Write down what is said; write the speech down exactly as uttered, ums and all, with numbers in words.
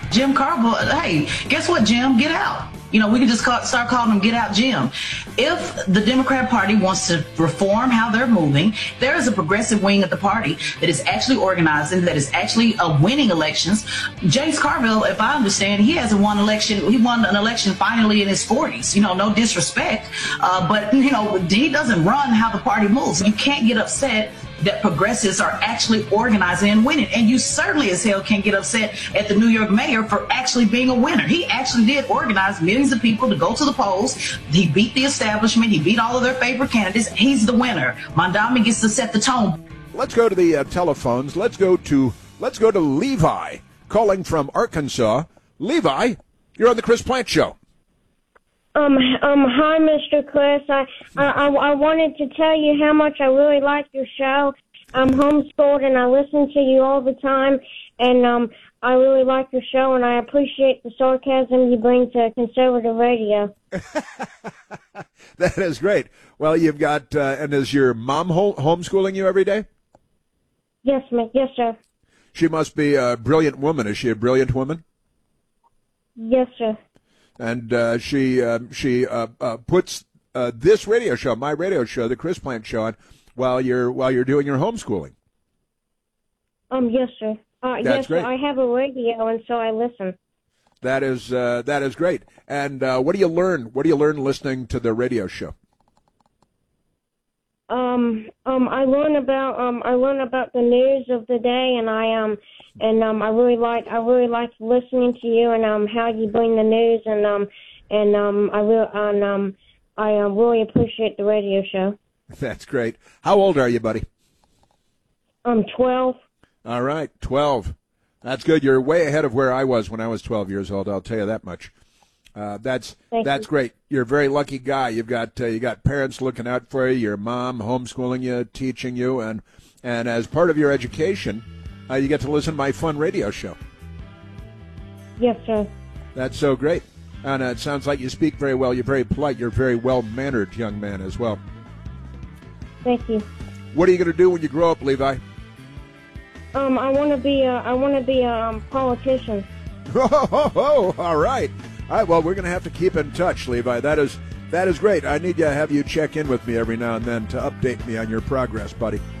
Jim Carville, hey, guess what, Jim? Get out. You know, we can just call, start calling him Get Out Jim. If the Democrat Party wants to reform how they're moving, there is a progressive wing of the party that is actually organizing, that is actually uh, winning elections. James Carville, if I understand, he hasn't won election. He won an election finally in his forties. You know, no disrespect, uh, but, you know, he doesn't run how the party moves. You can't get upset that progressives are actually organizing and winning. And you certainly as hell can't get upset at the New York mayor for actually being a winner. He actually did organize millions of people to go to the polls. He beat the establishment. He beat all of their favorite candidates. He's the winner. Mondami gets to set the tone. Let's go to the uh, telephones. Let's go to let's go to Levi calling from Arkansas. Levi, you're on the Chris Plante Show. Um, um, hi, Mister Chris. I, I, I wanted to tell you how much I really like your show. I'm homeschooled and I listen to you all the time, and um, I really like your show, and I appreciate the sarcasm you bring to conservative radio. That is great. Well, you've got, uh, and is your mom ho- homeschooling you every day? Yes, ma'am. Yes, sir. She must be a brilliant woman. Is she a brilliant woman? Yes, sir. And uh, she um, she uh, uh, puts uh, this radio show, my radio show, the Chris Plante Show, on while you're while you're doing your homeschooling. Um, yes, sir. Uh, That's yes, great. sir. I have a radio, and so I listen. That is uh, that is great. And uh, what do you learn? What do you learn listening to the radio show? Um, um, I learn about um, I learn about the news of the day, and I um, and um, I really like I really like listening to you and um, how you bring the news, and um, and um, I really and um, I um, really appreciate the radio show. That's great. How old are you, buddy? I'm twelve. All right, twelve. That's good. You're way ahead of where I was when I was twelve years old. I'll tell you that much. Uh, that's Thank that's you. great. You're a very lucky guy. You've got uh, you got parents looking out for you. Your mom homeschooling you, teaching you, and and as part of your education, uh, you get to listen to my fun radio show. Yes, sir. That's so great. And uh, it sounds like you speak very well. You're very polite. You're a very well-mannered young man as well. Thank you. What are you going to do when you grow up, Levi? Um, I want to be a I want to be a um, politician. Oh, all right. All right, well, we're going to have to keep in touch, Levi. That is that is great. I need to have you check in with me every now and then to update me on your progress, buddy.